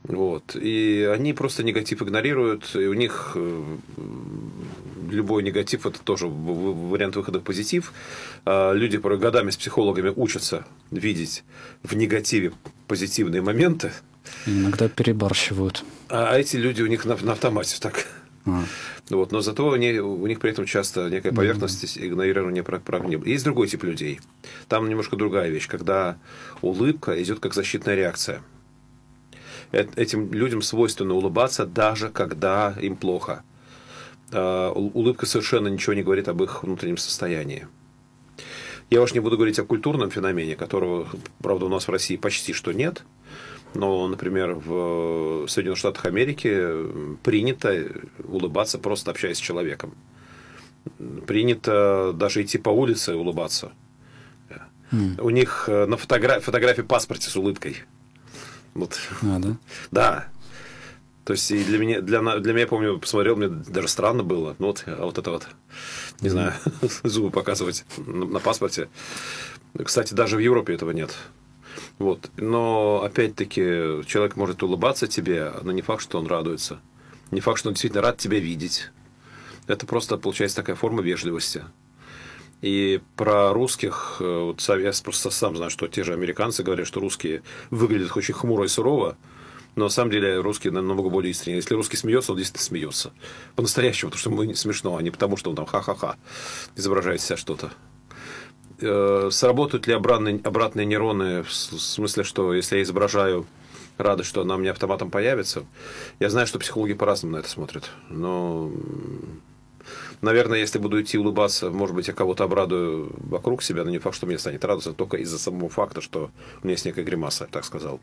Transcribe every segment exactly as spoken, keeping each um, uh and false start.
Вот. И они просто негатив игнорируют, и у них любой негатив – это тоже вариант выхода в позитив. Люди, которые годами с психологами учатся видеть в негативе позитивные моменты. Иногда перебарщивают. А эти люди у них на, на автомате так. А. Вот. Но зато они, у них при этом часто некая поверхность, mm-hmm. игнорирование проблем. Есть другой тип людей. Там немножко другая вещь, когда улыбка идет как защитная реакция. Этим людям свойственно улыбаться, даже когда им плохо. Улыбка совершенно ничего не говорит об их внутреннем состоянии. Я уж не буду говорить о культурном феномене, которого, правда, у нас в России почти что нет. Но, например, в Соединенных Штатах Америки принято улыбаться, просто общаясь с человеком. Принято даже идти по улице и улыбаться. Mm. У них на фотографии, фотографии в паспорте с улыбкой. Вот. А, да? Да. То есть и для меня, для, для меня, я помню, посмотрел, мне даже странно было. Ну, вот, а вот это вот, не знаю, зубы показывать на, на паспорте. Кстати, даже в Европе этого нет. Вот. Но, опять-таки, человек может улыбаться тебе, но не факт, что он радуется. Не факт, что он действительно рад тебя видеть. Это просто, получается, такая форма вежливости. И про русских, вот я просто сам знаю, что те же американцы говорят, что русские выглядят очень хмуро и сурово, но на самом деле русские намного более искренне. Если русский смеется, он действительно смеется. По-настоящему, потому что ему не смешно, а не потому, что он там ха-ха-ха изображает себя что-то. Сработают ли обратные, обратные нейроны в смысле, что если я изображаю радость, что она у меня автоматом появится? Я знаю, что психологи по-разному на это смотрят. Но, наверное, если буду идти улыбаться, может быть, я кого-то обрадую вокруг себя, но не факт, что мне станет радостно, только из-за самого факта, что у меня есть некая гримаса, я так сказал.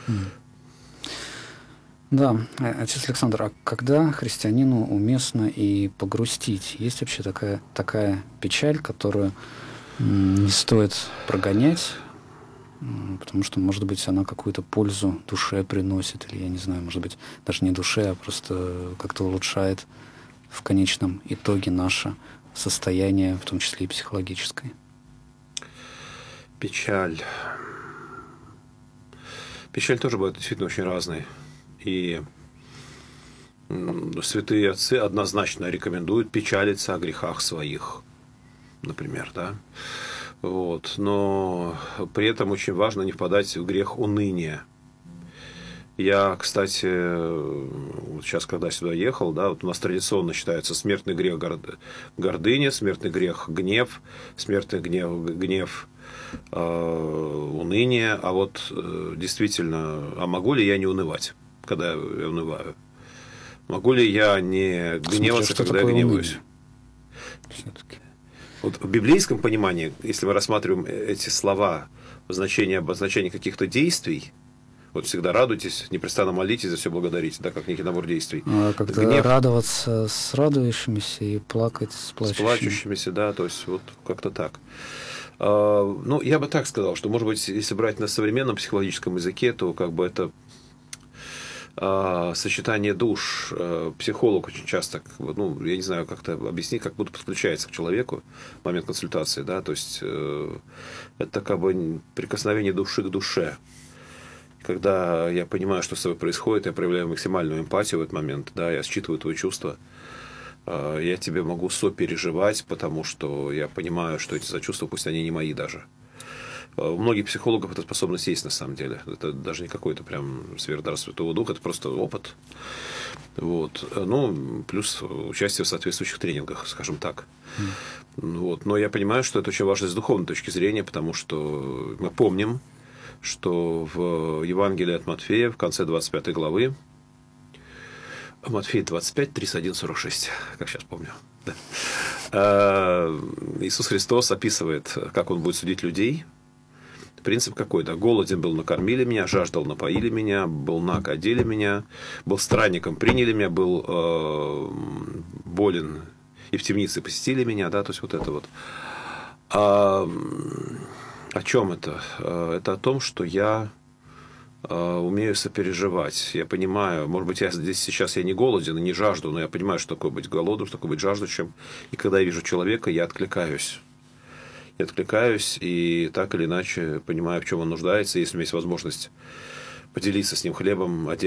Да, отец Александр, а когда христианину уместно и погрустить? Есть вообще такая, такая печаль, которую не стоит прогонять, потому что, может быть, она какую-то пользу душе приносит, или, я не знаю, может быть, даже не душе, а просто как-то улучшает в конечном итоге наше состояние, в том числе и психологическое? Печаль. Печаль тоже бывает действительно очень разной. И святые отцы однозначно рекомендуют печалиться о грехах своих, например, да. Вот. Но при этом очень важно не впадать в грех уныния. Я, кстати, вот сейчас, когда сюда ехал, да, вот у нас традиционно считается смертный грех гордыня, смертный грех гнев, смертный гнев, гнев э, уныние. А вот э, действительно, а могу ли я не унывать, когда я унываю? Могу ли я не гневаться, Смотря, когда я гневаюсь? Все-таки. Вот в библейском понимании, если мы рассматриваем эти слова в значении обозначения каких-то действий, вот всегда радуйтесь, непрестанно молитесь, за все благодарите, да, как некий набор действий. А как-то Гнев, радоваться с радующимися и плакать с плачущими. С плачущимися, да, то есть вот как-то так. А, ну, я бы так сказал, что, может быть, если брать на современном психологическом языке, то как бы это а, сочетание душ. А, психолог очень часто, ну, я не знаю, как-то объяснить, как будто подключается к человеку в момент консультации, да, то есть э, это как бы прикосновение души к душе. Когда я понимаю, что с тобой происходит, я проявляю максимальную эмпатию в этот момент, да, я считываю твои чувства, я тебе могу сопереживать, потому что я понимаю, что эти чувства, пусть они не мои даже. У многих психологов эта способность есть на самом деле. Это даже не какой-то прям сверхдар Святого Духа, это просто опыт. Вот. Ну, плюс участие в соответствующих тренингах, скажем так. Mm. Вот. Но я понимаю, что это очень важно с духовной точки зрения, потому что мы помним, что в Евангелии от Матфея в конце двадцать пятой главы, Матфея двадцать пять, тридцать один, сорок шесть, как сейчас помню, да. Иисус Христос описывает, как Он будет судить людей. Принцип какой? Да? Голоден был, накормили меня, жаждал, напоили меня, был наг, одели меня, был странником, приняли меня, был э, болен и в темнице посетили меня, да, то есть вот это вот. А, о чем это? Это о том, что я умею сопереживать. Я понимаю, может быть, я здесь сейчас я не голоден и не жажду, но я понимаю, что такое быть голодным, что такое быть жаждущим. И когда я вижу человека, я откликаюсь. Я откликаюсь и так или иначе понимаю, в чем он нуждается. Если у меня есть возможность поделиться с ним хлебом,